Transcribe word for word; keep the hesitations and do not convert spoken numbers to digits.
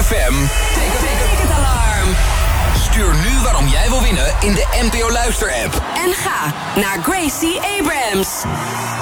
F M. Ticketalarm. Stuur nu waarom jij wil winnen in de N P O Luister-app. En ga naar Gracie Abrams.